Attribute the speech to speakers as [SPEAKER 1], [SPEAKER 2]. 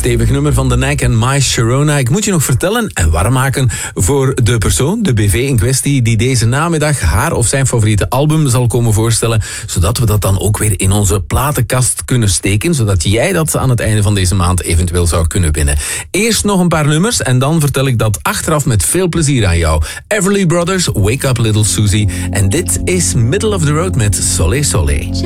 [SPEAKER 1] Stevig nummer van The Knack en My Sharona. Ik moet je nog vertellen en warm maken voor de persoon, de BV in kwestie, die deze namiddag haar of zijn favoriete album zal komen voorstellen, zodat we dat dan ook weer in onze platenkast kunnen steken, zodat jij dat aan het einde van deze maand eventueel zou kunnen winnen. Eerst nog een paar nummers en dan vertel ik dat achteraf met veel plezier aan jou. Everly Brothers, Wake Up Little Susie. En dit is Middle of the Road met Solé Solé.